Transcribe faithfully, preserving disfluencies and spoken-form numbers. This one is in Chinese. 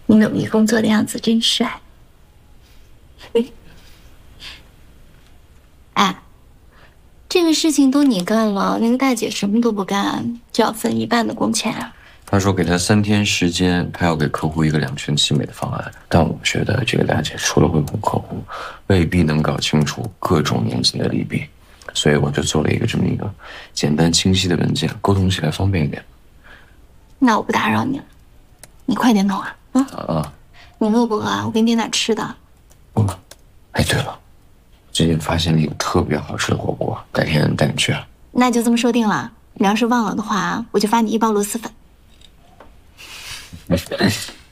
你努力工作的样子真帅。哎，这个事情都你干了，那个大姐什么都不干，就要分一半的工钱啊？ 他说给他三天时间，他要给客户一个两全其美的方案。但我觉得这个大姐除了会哄客户，未必能搞清楚各种年纪的利弊，所以我就做了一个这么一个简单清晰的文件，沟通起来方便一点。 那我不打扰你了，你快点弄啊！啊啊！ 你饿不饿啊？我给你点点吃的。 不饿。哎，对了，最近发现了一个特别好吃的火锅，改天带你去啊。 那就这么说定了。你要是忘了的话，我就发你一包螺蛳粉。